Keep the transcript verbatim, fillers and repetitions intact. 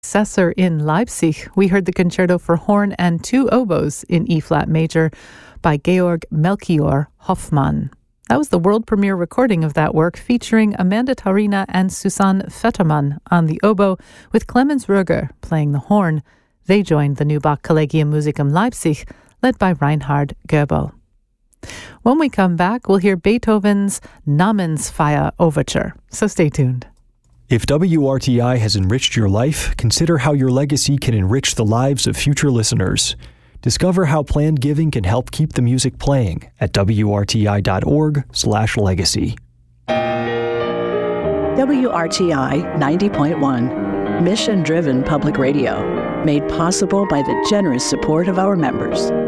Sesser in Leipzig, we heard the concerto for horn and two oboes in E-flat major by Georg Melchior Hoffmann. That was the world premiere recording of that work, featuring Amanda Taurina and Susanne Vettermann on the oboe, with Clemens Röger playing the horn. They joined the Neubach Collegium Musicum Leipzig, led by Reinhard Goebel. When we come back, we'll hear Beethoven's Namensfeier Overture, so stay tuned. If W R T I has enriched your life, consider how your legacy can enrich the lives of future listeners. Discover how planned giving can help keep the music playing at W R T I dot org slash legacy. W R T I ninety point one, mission-driven public radio, made possible by the generous support of our members.